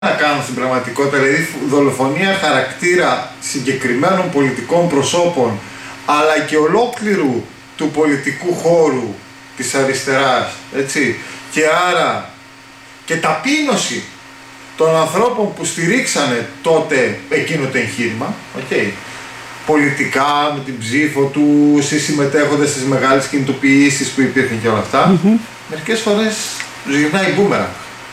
να κάνουν στην πραγματικότητα, δηλαδή δολοφονία χαρακτήρα συγκεκριμένων πολιτικών προσώπων, αλλά και ολόκληρου του πολιτικού χώρου της αριστεράς, έτσι, και άρα και ταπείνωση των ανθρώπων που στηρίξανε τότε εκείνο το εγχείρημα, okay, πολιτικά, με την ψήφο τους ή συμμετέχοντας στις μεγάλες κινητοποιήσεις που υπήρχαν και όλα αυτά, μερικές φορές γυρνάει μπούμεραγκ.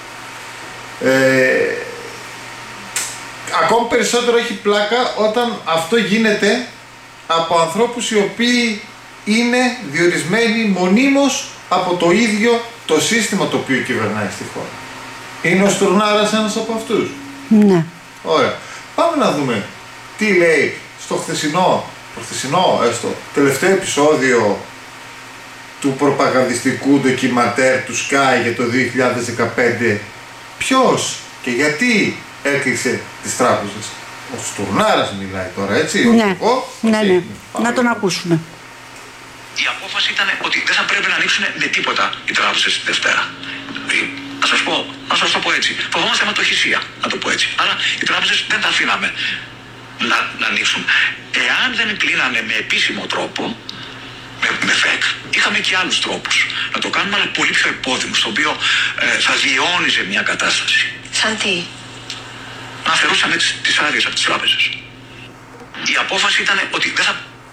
Ακόμη περισσότερο έχει πλάκα όταν αυτό γίνεται από ανθρώπους οι οποίοι είναι διορισμένοι μονίμως από το ίδιο το σύστημα το οποίο κυβερνάει στη χώρα. Είναι ο Στουρνάρας ένας από αυτούς? Ναι. Ωραία. Πάμε να δούμε τι λέει στο προχθεσινό τελευταίο επεισόδιο του προπαγανδιστικού ντοκιματέρ του Sky για το 2015. Ποιος και γιατί έκλεισε τις τράπεζες? Ο Στουρνάρας μιλάει τώρα, έτσι? Ναι, ναι. Να τον ακούσουμε. Η απόφαση ήταν ότι δεν θα πρέπει να ανοίξουν με τίποτα οι τράπεζες τη Δευτέρα. Να σας το πω έτσι. Φοβόμαστε αιματοχυσία, να το πω έτσι. Άρα οι τράπεζες δεν τα αφήναμε να ανοίξουν. Εάν δεν κλείνανε με επίσημο τρόπο, με ΦΕΚ, είχαμε και άλλους τρόπους να το κάνουμε, αλλά πολύ πιο επώδυνους, το οποίο θα διαιώνιζε μια κατάσταση. Σαν τι? Να αφαιρούσαμε τις άδειες από τις τράπεζες. Η απόφαση ήταν ότι δεν θα...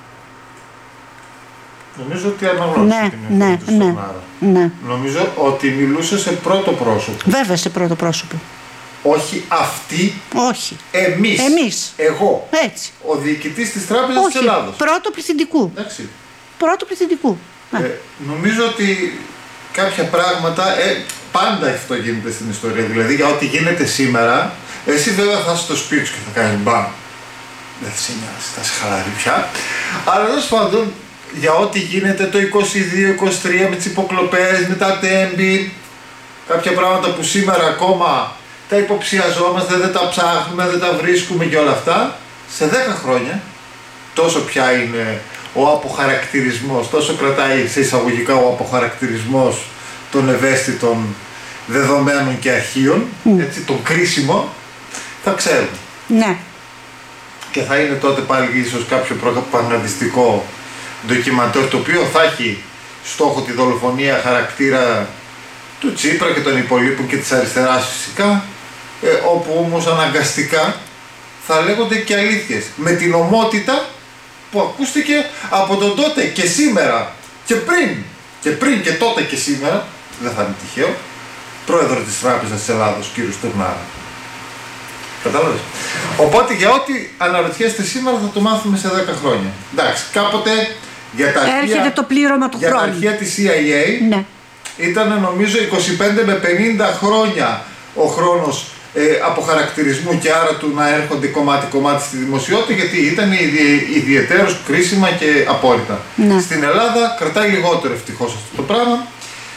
Νομίζω ότι αναγνώρισε την ευθύνη του Στουρνάρα. Νομίζω ότι μιλούσε σε πρώτο πρόσωπο. Βέβαια σε πρώτο πρόσωπο. Όχι αυτοί. Όχι. Εμείς. Εγώ. Έτσι. Ο διοικητής της Τράπεζας της Ελλάδος. Πρώτο πληθυντικού. Εντάξει. Πρώτο πληθυντικού. Νομίζω ότι κάποια πράγματα πάντα αυτό γίνεται στην ιστορία. Δηλαδή για ό,τι γίνεται σήμερα, εσύ βέβαια θα είσαι στο σπίτι σου και θα κάνεις μπαμ. Δεν θα σε νοιάζει, θα σε χαλαρεί πια. Αλλά τέλος πάντων, για ό,τι γίνεται το 22-23 με τις υποκλοπές, με τα τέμπη, κάποια πράγματα που σήμερα ακόμα τα υποψιαζόμαστε, δεν τα ψάχνουμε, δεν τα βρίσκουμε και όλα αυτά, σε 10 χρόνια, τόσο πια είναι ο αποχαρακτηρισμός, τόσο κρατάει σε εισαγωγικά ο αποχαρακτηρισμός των ευαίσθητων δεδομένων και αρχείων, έτσι, τον κρίσιμο, θα ξέρουμε. Ναι. Και θα είναι τότε πάλι ίσως κάποιο προπαγανδιστικό ντοκιμαντέρ το οποίο θα έχει στόχο τη δολοφονία χαρακτήρα του Τσίπρα και των υπολείπων και της αριστεράς φυσικά, όπου όμως αναγκαστικά θα λέγονται και αλήθειες με την ομότητα που ακούστηκε από τον τότε και σήμερα και πριν και τότε και σήμερα, δεν θα είναι τυχαίο, πρόεδρο της Τράπεζας της Ελλάδος, κύριο Στουρνάρα. Κατάλαβες. Οπότε για ό,τι αναρωτιέστε σήμερα θα το μάθουμε σε 10 χρόνια. Εντάξει, κάποτε για τα έρχεται το πλήρωμα του χρόνου. Για τα αρχεία της CIA, ναι, ήταν νομίζω 25 με 50 χρόνια ο χρόνος αποχαρακτηρισμού και άρα του να έρχονται κομμάτι-κομμάτι στη δημοσιότητα, γιατί ήταν ιδιαιτέρως κρίσιμα και απόρριτα. Ναι. Στην Ελλάδα κρατάει λιγότερο ευτυχώς αυτό το πράγμα.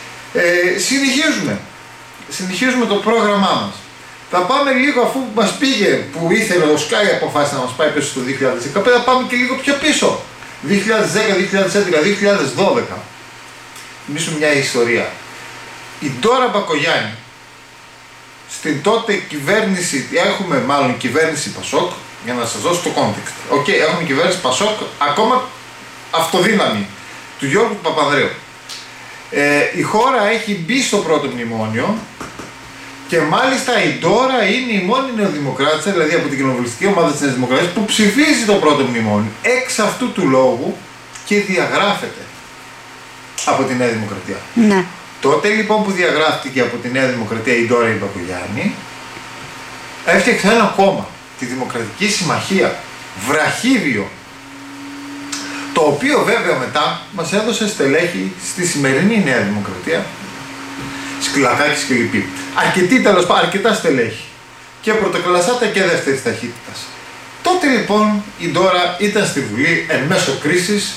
Συνεχίζουμε το πρόγραμμά μας. Θα πάμε λίγο, αφού μας πήγε που ήθελε ο Sky αποφάσισε να μας πάει πίσω στο 2015, θα πάμε και λίγο πιο πίσω. 2010, 2011, 2012. Θυμίσου μια ιστορία. Η Ντόρα Μπακογιάννη, στην τότε κυβέρνηση, έχουμε μάλλον κυβέρνηση Πασόκ, για να σας δώσω το context. Έχουμε κυβέρνηση Πασόκ, ακόμα αυτοδύναμη, του Γιώργου του Παπανδρέου. Η χώρα έχει μπει στο πρώτο μνημόνιο και μάλιστα η Ντόρα είναι η μόνη νεοδημοκράτησα, δηλαδή από την κοινοβουλευτική ομάδα της Νέας Δημοκρατίας, που ψηφίζει το πρώτο μνημόνιο. Εξ αυτού του λόγου και διαγράφεται από τη Νέα Δημοκρατία. Ναι. Τότε λοιπόν που διαγράφτηκε από τη Νέα Δημοκρατία η Ντόρα η Μπακογιάννη, έφτιαξε ένα κόμμα, τη Δημοκρατική Συμμαχία, βραχίδιο, το οποίο βέβαια μετά μας έδωσε στελέχη στη σημερινή Νέα Δημοκρατία, Σκυλακάκης και λοιποί. Αρκετά στελέχη. Και πρωτοκλασσάτα και δεύτερης ταχύτητας. Τότε λοιπόν η Ντόρα ήταν στη Βουλή εν μέσω κρίσης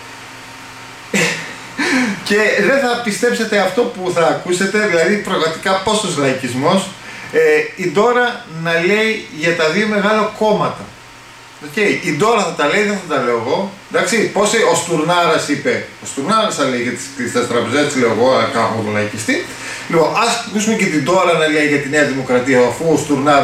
και δεν θα πιστέψετε αυτό που θα ακούσετε, δηλαδή πραγματικά πόσος λαϊκισμός, η Ντόρα να λέει για τα δύο μεγάλα κόμματα. Η Ντόρα θα τα λέει, δεν θα τα λέω εγώ. Εντάξει, πώς ο Στουρνάρας είπε, ο Στουρνάρας θα λέει για τις κλειστές τραπεζές, λέω εγώ, κάνω λαϊκιστή. Λοιπόν, ας ακούσουμε και την τώρα να λέει για τη Νέα Δημοκρατία, αφού ο Στουρνάρας